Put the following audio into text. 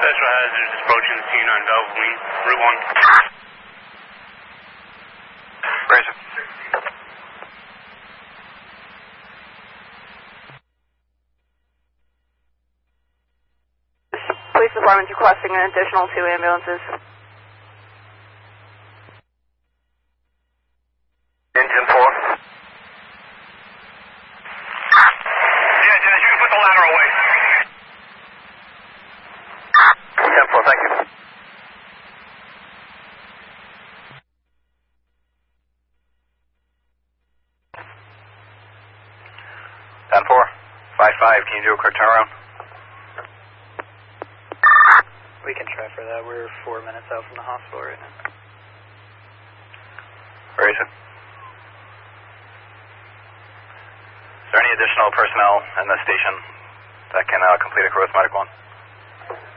Special hazards approaching the scene on Valvoline, Route 1. Razor. Police Department requesting an additional 2 ambulances. Engine 4. Yeah, Dennis, you can put the ladder away. 10-4, thank you. Ten 4, 5-5, can you do a quick turnaround? We can try for that. We're 4 minutes out from the hospital right now. Razor. Is there any additional personnel in the station that can complete a Growth Medic 1?